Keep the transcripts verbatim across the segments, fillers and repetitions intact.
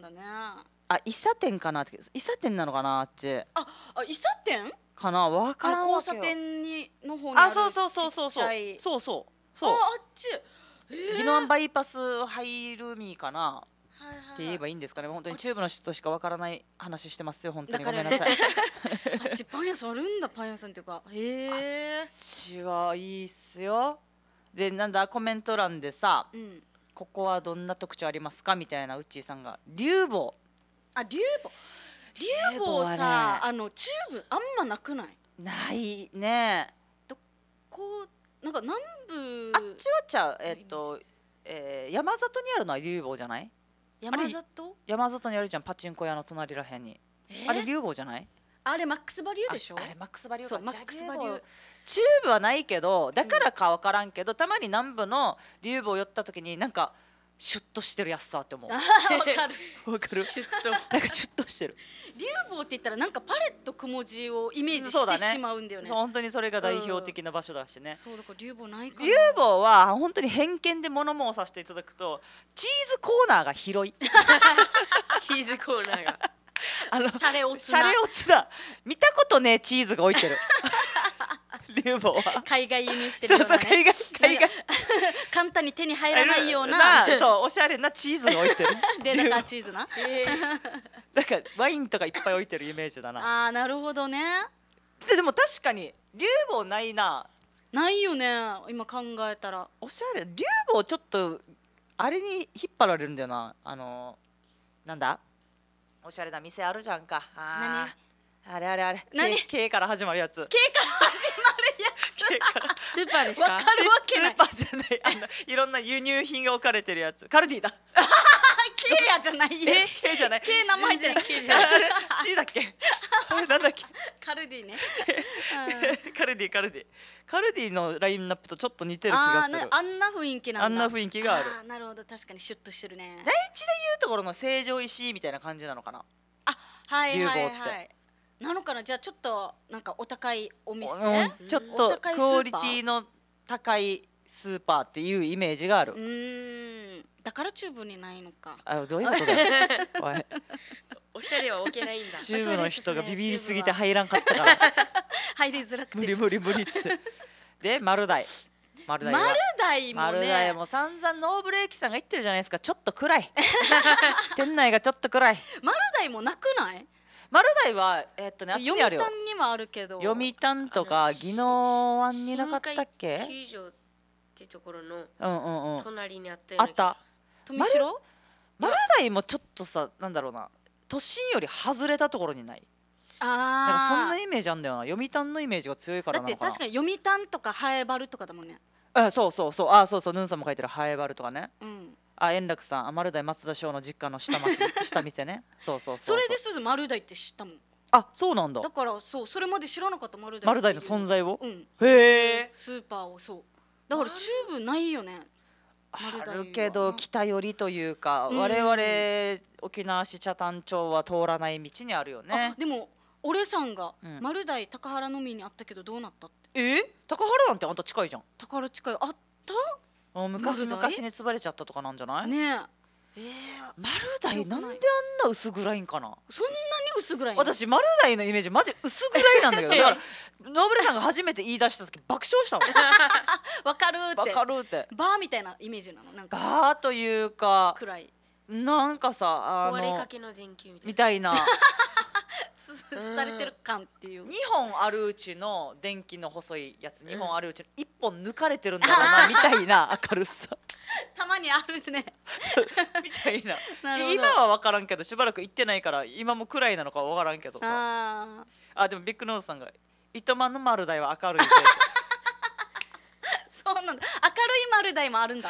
だね。 あ、伊佐店かなって、伊佐店なのかな、あっちああ、伊佐店かな、わからんわけよ。 交差点にの方にああ、 るそうそうそうそうそうちっちゃい、 そうそうそう、 ああっち、えー、 宜野湾バイパス入るみかなはいはいはい、 って言えばいいんですかね。本当にチューブの人しかわからない話してますよ、本当にだからごめんなさい。 あっちパン屋さんあるんだ、パン屋さんっていうか、へえ。 あっちはいいっすよ。で、なんだコメント欄でさ、 うん、 ここはどんな特徴ありますかみたいな、ウッチーさんが竜坊。 あ、竜坊、竜坊はねさ、あのチューブあんまなくない？ ないね。 こうなんか南部、 あっちはちゃう、えっと、えー山里にあるのは竜坊じゃない？ 山里、 山里にあるじゃん、パチンコ屋の隣らへんに。 えーあれ竜坊じゃない？ あれマックスバリューでしょ？ ああれマックスバリューか。 そう、マックスバリュー。 チューブはないけど、だからか分からんけど、たまに南部の竜坊寄った時になんかシュッとしてるやつさって思う。 あー、わかる。 わかる？ シュッと。 なんかシュッとしてる。 竜坊って言ったらなんかパレットくもじをイメージそうだねしてしまうんだよね。 そう、本当にそれが代表的な場所だしね。 そうだから竜坊ないかな。 竜坊は本当に偏見で物申させていただくと、チーズコーナーが広い。 チーズコーナーがあのシャレオツな、 シャレオツだ。見たことねえチーズが置いてる。竜坊は海外輸入してそうそう、 るようなね、 海外海外簡単に手に入らないようなそうおしゃれなチーズが置いてる。 デナカーチーズな。 なんかワインとかいっぱい置いてるイメージだな。 ああ、なるほどね。 ででも確かに竜坊ないな。 ないよね、今考えたら。 おしゃれ、竜坊ちょっとあれに引っ張られるんだよな。あのなんだおしゃれな店あるじゃんか。あーあれあれあれ、 何 K, K から始まるやつ。 K から始まるやつ。 K からスーパーですか？ わかるわけない。 スーパーじゃない、あのいろんな輸入品が置かれてるやつ。カルディだ。 ケやじゃないよ。 K じゃない、 K 名前ってない。 K じゃないあれ C だっけ。なんだっけ。 カルディね。 カルディカルディカルディのラインナップとちょっと似てる気あがする。 あ、あんな雰囲気なんだ。 あんな雰囲気がある。 あー、なるほど、確かにシュッとしてるね。 第一でいうところの成城石井みたいな感じなのかな。 あ、はいはい竜坊っはい。なのかな、じゃあちょっとなんかお高いお店、 うんちょっおと高いスーパークオリティの高いスーパーっていうイメージがある。 うーん、だからチューブにないのか。 あ、どういうことだよ。おい、 おしゃれは置けないんだ。 チューブの人がビビりすぎて入らんかったから入りづらくて無理無理無理っつってで丸大丸大は丸大も丸ね、 大も散々ノーブレーキさんが言ってるじゃないですか。ちょっと暗い。店内がちょっと暗い。 丸大もなくない？ 丸大はえーっとね、あっち読にあるよ。 谷にはあるけど、 読谷とかあの宜野湾になかったっけ。 深海球場ってところのうんうんうん、 隣にあったような気があった。 富城？ 丸大もちょっとさ、なんだろうな、都心より外れたところにない。なんかそんああ、 なイメージあんだよな。読谷のイメージが強いからだってなのかな。 確かに読谷とかハエバルとかだもんね。 あ、そうそうそう、あ、そうそう、ヌンさんも書いてるハエバルとかね。 うん。 あ、円楽さん、あ、丸大松田翔の実家の下町下店ね。そうそうそうそう。 それですず丸大って知ったもん。 あ、そうなんだ。 だからそうそれまで知らなかった丸大。 丸大の存在を。 うん。 へえ。 スーパーをそう。だからチューブないよね。丸大はあるけど北寄りというか、 うん我々沖縄市北谷町は通らない道にあるよねあ。でも俺さんがうん丸大高原のみにあったけどどうなったって。 え、高原なんてあんた近いじゃん。 高原近いあっもう昔丸大昔に潰れちゃったとかなんじゃない。 たねえ。えー、 丸大なんであんな薄暗いんかな。 そんなに薄暗いの？ 私丸大のイメージマジ薄暗いなんだけどだからノーブレさんが初めて言い出した時爆笑したもん。 わかるーって。 わかるって。 バーみたいなイメージなのなんかバーというか暗い。 なんかさ、あ壊れかのけの電球みたいみたいなすすたれてる感っていう。 にほんあるうちの電気の細いやつにほんあるうちのいっぽん抜かれてるんだろうなみたいな明るさたまにあるね。 みたいな。 なるほど。 今は分からんけどしばらく行ってないから今も暗いなのかは分からんけどさ。 ああ、でもビッグノーズさんが糸満の丸大は明るいぜ。 あ、そうなんだ。明るい丸大もあるんだ。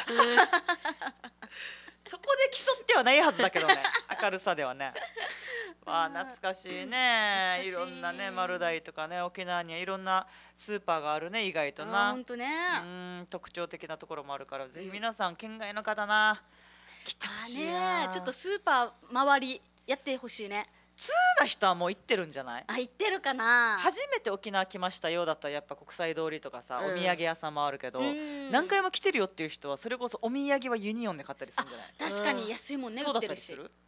そこで競ってはないはずだけどね、明るさではね。わあ、懐かしいね。い懐かしいろんなね丸大とかね、沖縄にはいろんなスーパーがあるね、意外とあな。 本当ね。 うーん、特徴的なところもあるからぜひ皆さん県外の方な来てほしいな。 ねえ、ちょっとスーパー周りやってほしいね。 通な人はもう行ってるんじゃない。 あ、行ってるかな。 初めて沖縄来ましたよだったらやっぱ国際通りとかさ、 うんお土産屋さんもあるけど、 うん何回も来てるよっていう人はそれこそお土産はユニオンで買ったりするんじゃない。 確かに安いもんね、 そうだっ売ってるし。 たりする。